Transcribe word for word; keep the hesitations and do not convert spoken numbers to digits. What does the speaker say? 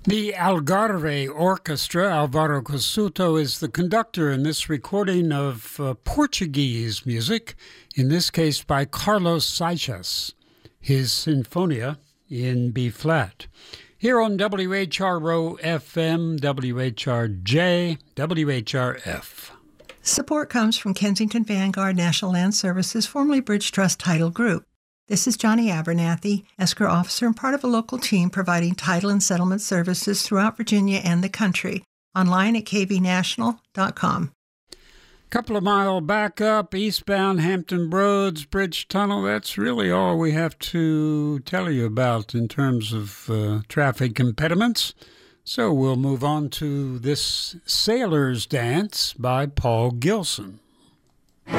The Algarve Orchestra, Alvaro Cassuto is the conductor in this recording of uh, Portuguese music, in this case by Carlos Seixas, his Sinfonia in B-flat. Here on W H R O F M, W H R J, W H R F. Support comes from Kensington Vanguard National Land Services, formerly Bridge Trust Title Group. This is Johnny Abernathy, escrow officer and part of a local team providing title and settlement services throughout Virginia and the country. Online at k v national dot com. Couple of mile back up, eastbound Hampton Roads Bridge Tunnel. That's really all we have to tell you about in terms of uh, traffic impediments. So we'll move on to this Sailor's Dance by Paul Gilson.